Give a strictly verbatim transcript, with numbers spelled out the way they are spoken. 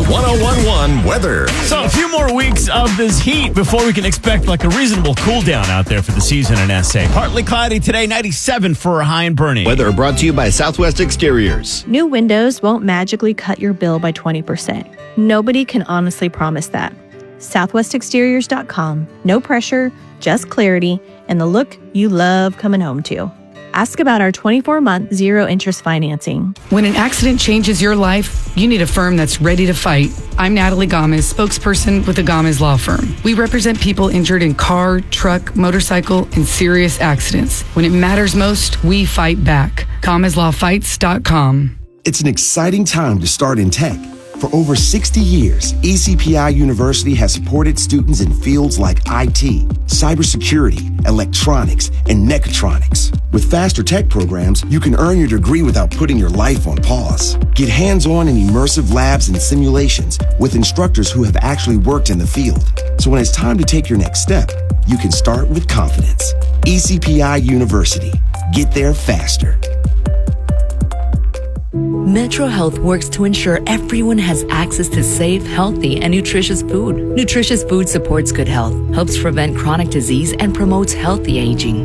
one oh one one weather. So a few more weeks of this heat before we can expect like a reasonable cool down out there for the season in S A. Partly cloudy today, ninety-seven for a high and burning. Weather brought to you by Southwest Exteriors. New windows won't magically cut your bill by twenty percent. Nobody can honestly promise that. southwest exteriors dot com. No pressure, just clarity, and the look you love coming home to. Ask about our twenty-four month zero-interest financing. When an accident changes your life, you need a firm that's ready to fight. I'm Natalie Gomez, spokesperson with the Gomez Law Firm. We represent people injured in car, truck, motorcycle, and serious accidents. When it matters most, we fight back. Gomez Law Fights dot com. It's an exciting time to start in tech. For over sixty years, E C P I University has supported students in fields like I T, cybersecurity, electronics, and mechatronics. With faster tech programs, you can earn your degree without putting your life on pause. Get hands-on in immersive labs and simulations with instructors who have actually worked in the field. So when it's time to take your next step, you can start with confidence. E C P I University. Get there faster. Metro Health works to ensure everyone has access to safe, healthy, and nutritious food. Nutritious food supports good health, helps prevent chronic disease, and promotes healthy aging.